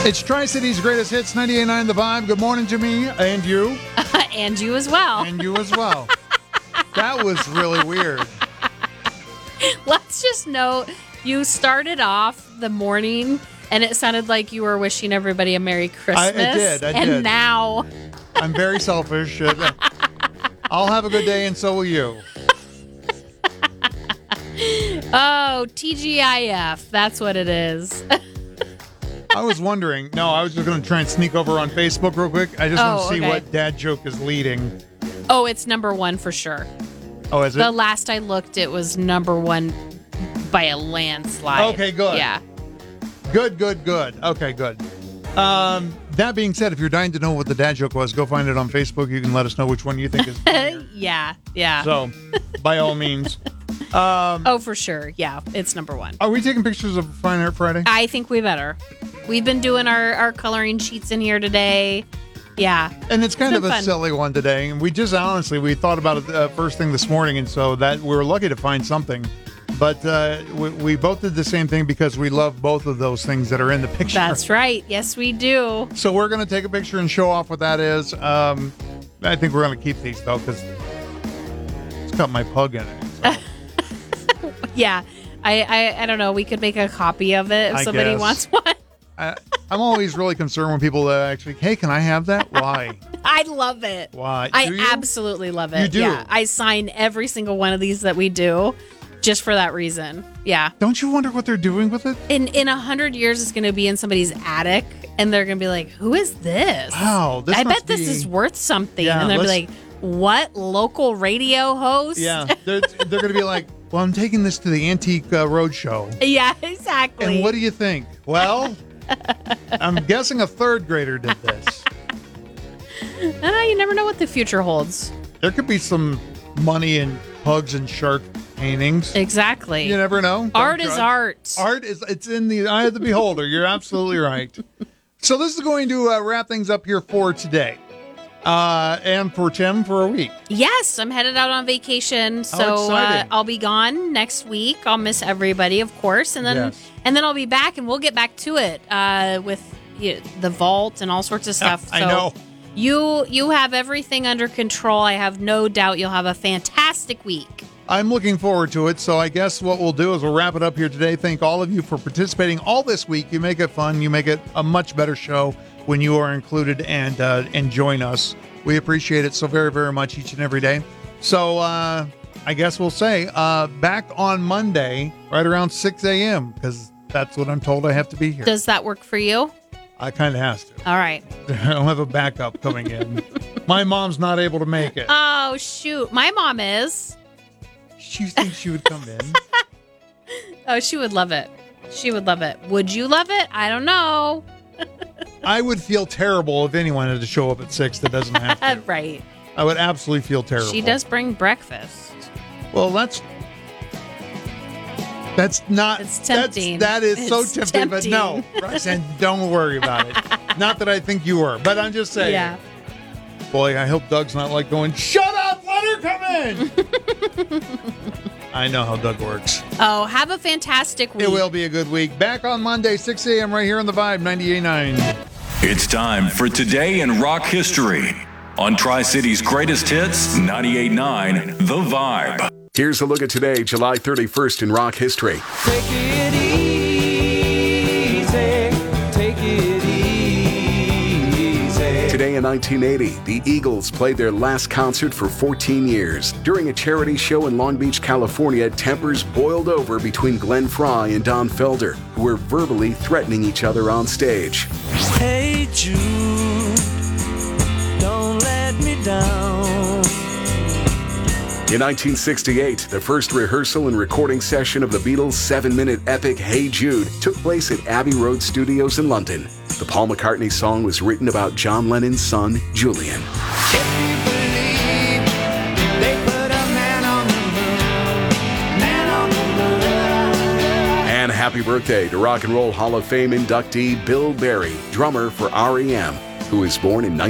It's Tri-City's greatest hits, 98.9 The Vibe. Good morning to me and you. And you as well. And you as well. That was really weird. Let's just note, you started off the morning and it sounded like you were wishing everybody a Merry Christmas. I did. And now... I'm very selfish. I'll have a good day and so will you. Oh, TGIF. That's what it is. I was wondering. No, I was just going to try and sneak over on Facebook real quick. I just want to see what dad joke is leading. Oh, it's number one for sure. Oh, is it? The last I looked, it was number one by a landslide. Okay, good. Yeah. Good. Okay, good. That being said, if you're dying to know what the dad joke was, go find it on Facebook. You can let us know which one you think is funnier. Yeah. So, by all means. Oh, for sure. Yeah, it's number one. Are we taking pictures of Fine Art Friday? I think we better. We've been doing our coloring sheets in here today. Yeah. And it's kind of a fun. silly one today. And we just honestly, we thought about it first thing this morning. And so that we were lucky to find something. But we both did the same thing because we love both of those things that are in the picture. That's right. Yes, we do. So we're going to take a picture and show off what that is. I think we're going to keep these, though, because it's got my pug in it. So. Yeah. I don't know. We could make a copy of it if somebody wants one. I'm always really concerned when people actually, hey, can I have that? Why? I love it. Why? I absolutely love it. You do? Yeah. I sign every single one of these that we do just for that reason. Yeah. Don't you wonder what they're doing with it? In 100 years, it's going to be in somebody's attic, and they're going to be like, who is this? Wow. I bet this is worth something. Yeah, and they'll be like, what? Local radio host? Yeah. They're going to be like, well, I'm taking this to the Antique Roadshow. Yeah, exactly. And what do you think? Well, I'm guessing a third grader did this. You never know what the future holds. There could be some money in pugs and shark paintings. Exactly. You never know. Art is art. It's in the eye of the beholder. You're absolutely right. So this is going to wrap things up here for today. And for Tim for a week. Yes, I'm headed out on vacation, so I'll be gone next week. I'll miss everybody, of course, and then I'll be back, and we'll get back to it with the vault and all sorts of stuff. I know. You have everything under control. I have no doubt you'll have a fantastic week. I'm looking forward to it. So I guess what we'll do is we'll wrap it up here today. Thank all of you for participating all this week. You make it fun. You make it a much better show when you are included and join us. We appreciate it so very, very much each and every day. So I guess we'll say back on Monday right around 6 a.m. because that's what I'm told I have to be here. Does that work for you? I kind of has to. All right. I don't have a backup coming in. My mom's not able to make it. Oh, shoot. My mom is. She thinks she would come in. Oh, she would love it. She would love it. Would you love it? I don't know. I would feel terrible if anyone had to show up at 6 that doesn't have to. Right. I would absolutely feel terrible. She does bring breakfast. Well, that's not. It's tempting. That is it's so tempting. But no, Roxanne, don't worry about it. Not that I think you were, but I'm just saying. Yeah. Boy, I hope Doug's not like going, shut up, let her come in. I know how Doug works. Oh, have a fantastic week. It will be a good week. Back on Monday, 6 a.m. right here on The Vibe 98.9. It's time for Today in Rock History on Tri-City's greatest hits, 98.9 The Vibe. Here's a look at today, July 31st in rock history. Take it easy, take it easy. Today in 1980, the Eagles played their last concert for 14 years. During a charity show in Long Beach, California, tempers boiled over between Glenn Frey and Don Felder, who were verbally threatening each other on stage. Hey Jude, don't let me down. In 1968, the first rehearsal and recording session of the Beatles' 7-minute epic Hey Jude took place at Abbey Road Studios in London. The Paul McCartney song was written about John Lennon's son, Julian. If you believe they put a man on the moon. And happy birthday to Rock and Roll Hall of Fame inductee Bill Berry, drummer for R.E.M., who was born in